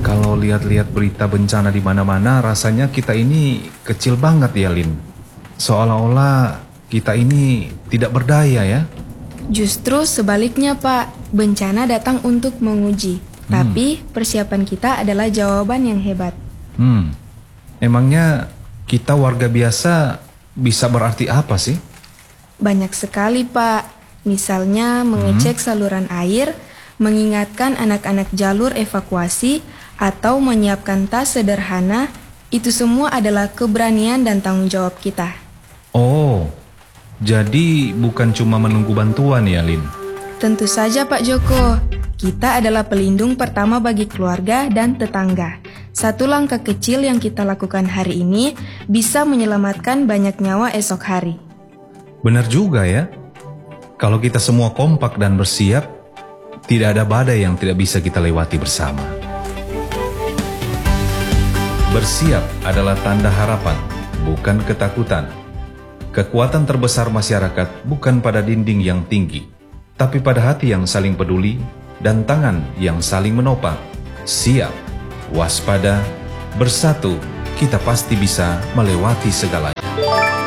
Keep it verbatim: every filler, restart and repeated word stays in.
Kalau lihat-lihat berita bencana di mana-mana, rasanya kita ini kecil banget ya, Lin. Seolah-olah kita ini tidak berdaya ya. Justru sebaliknya, Pak. Bencana datang untuk menguji. Hmm. Tapi persiapan kita adalah jawaban yang hebat. Hmm. Emangnya kita warga biasa bisa berarti apa sih? Banyak sekali, Pak. Misalnya mengecek hmm. saluran air, mengingatkan anak-anak jalur evakuasi, atau menyiapkan tas sederhana. Itu semua adalah keberanian dan tanggung jawab kita. Oh, jadi bukan cuma menunggu bantuan ya, Lin? Tentu saja, Pak Joko. Kita adalah pelindung pertama bagi keluarga dan tetangga. Satu langkah kecil yang kita lakukan hari ini bisa menyelamatkan banyak nyawa esok hari. Benar juga ya. Kalau kita semua kompak dan bersiap, tidak ada badai yang tidak bisa kita lewati bersama. Bersiap adalah tanda harapan, bukan ketakutan. Kekuatan terbesar masyarakat bukan pada dinding yang tinggi, tapi pada hati yang saling peduli dan tangan yang saling menopang. Siap, waspada, bersatu, kita pasti bisa melewati segalanya.